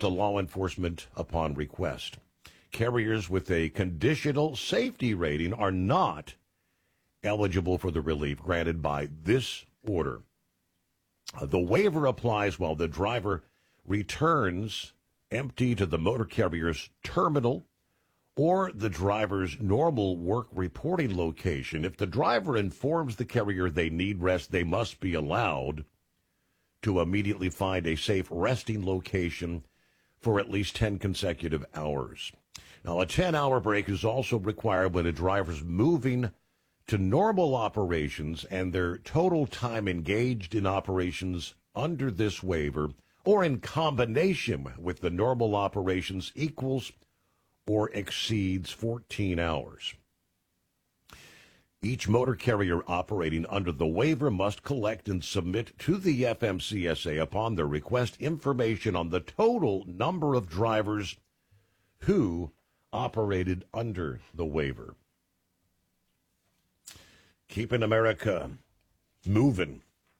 to law enforcement upon request. Carriers with a conditional safety rating are not eligible for the relief granted by this order. The waiver applies while the driver returns empty to the motor carrier's terminal or the driver's normal work reporting location. If the driver informs the carrier they need rest, they must be allowed to immediately find a safe resting location for at least 10 consecutive hours. Now, a 10-hour break is also required when a driver's moving to normal operations and their total time engaged in operations under this waiver or in combination with the normal operations equals or exceeds 14 hours. Each motor carrier operating under the waiver must collect and submit to the FMCSA upon their request information on the total number of drivers who operated under the waiver. Keeping America moving.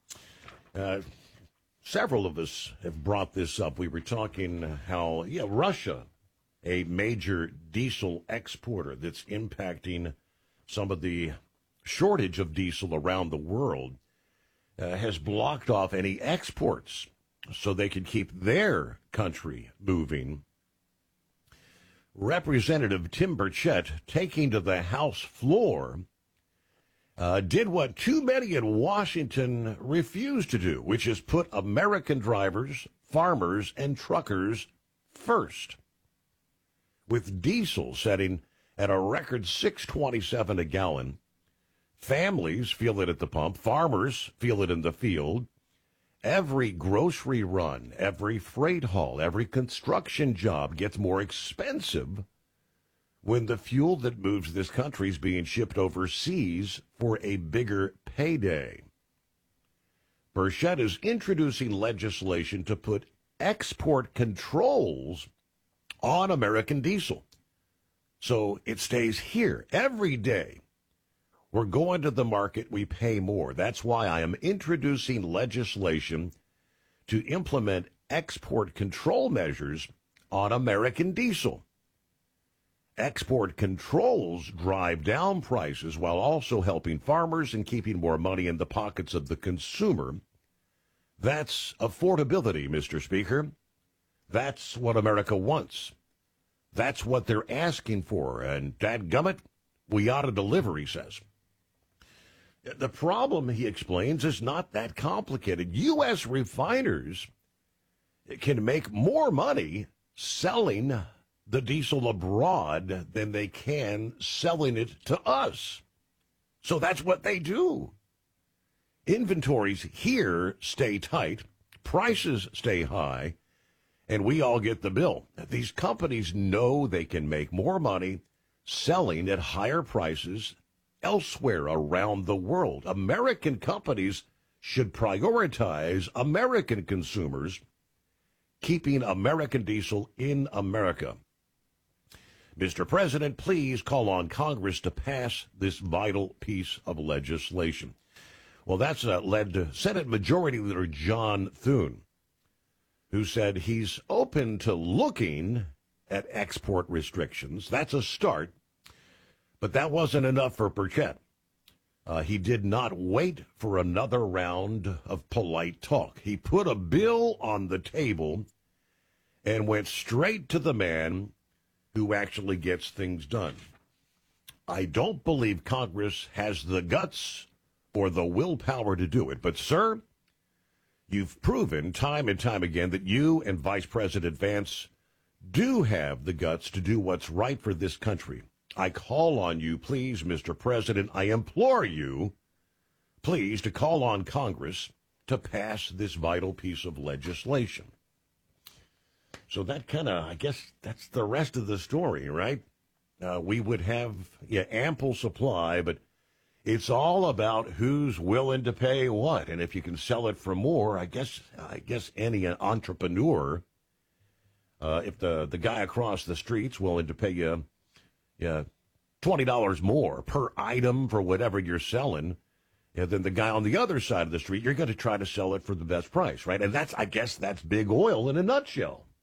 Several of us have brought this up. We were talking how, Russia, a major diesel exporter that's impacting some of the shortage of diesel around the world, has blocked off any exports so they can keep their country moving. Representative Tim Burchett, taking to the House floor, did what too many in Washington refuse to do, which is put American drivers, farmers, and truckers first. With diesel setting at a record $6.27 a gallon, families feel it at the pump, farmers feel it in the field. Every grocery run, every freight haul, every construction job gets more expensive when the fuel that moves this country is being shipped overseas for a bigger payday. Burchett is introducing legislation to put export controls on American diesel, so it stays here every day. We're going to the market, we pay more. That's why I am introducing legislation to implement export control measures on American diesel. Export controls drive down prices while also helping farmers and keeping more money in the pockets of the consumer. That's affordability, Mr. Speaker. That's what America wants. That's what they're asking for, and dadgummit, we ought to deliver, he says. The problem, he explains, is not that complicated. U.S. refiners can make more money selling the diesel abroad than they can selling it to us. So that's what they do. Inventories here stay tight, prices stay high, and we all get the bill. These companies know they can make more money selling at higher prices elsewhere around the world. American companies should prioritize American consumers, keeping American diesel in America. Mr. President, please call on Congress to pass this vital piece of legislation. Well, that's led to Senate Majority Leader John Thune, who said he's open to looking at export restrictions. That's a start. But that wasn't enough for Burchett. He did not wait for another round of polite talk. He put a bill on the table and went straight to the man who actually gets things done. I don't believe Congress has the guts or the willpower to do it. But, sir, you've proven time and time again that you and Vice President Vance do have the guts to do what's right for this country. I call on you, please, Mr. President, I implore you, please, to call on Congress to pass this vital piece of legislation. So that kind of, I guess, that's the rest of the story, right? We would have ample supply, but it's all about who's willing to pay what. And if you can sell it for more, I guess any entrepreneur, if the guy across the street's willing to pay you $20 more per item for whatever you're selling, then the guy on the other side of the street, you're going to try to sell it for the best price, right? And I guess that's big oil in a nutshell.